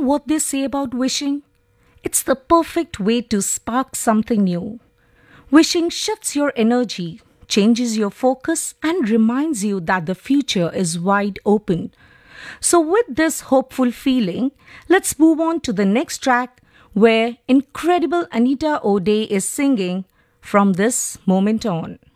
what they say about wishing? It's the perfect way to spark something new. Wishing shifts your energy, changes your focus, and reminds you that the future is wide open. So, with this hopeful feeling, let's move on to the next track where incredible Anita O'Day is singing From This Moment On.